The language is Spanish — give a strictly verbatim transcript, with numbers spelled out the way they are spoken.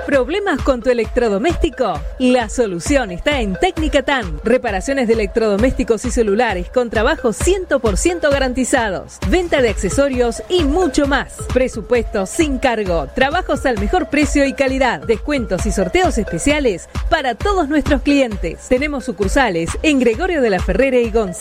¿Problemas con tu electrodoméstico? La solución está en Técnica T A N. Reparaciones de electrodomésticos y celulares con trabajos cien por ciento garantizados. Venta de accesorios y mucho más. Presupuesto sin cargo. Trabajos al mejor precio y calidad. Descuentos y sorteos especiales para todos nuestros clientes. Tenemos sucursales en Gregorio de la Ferrere y González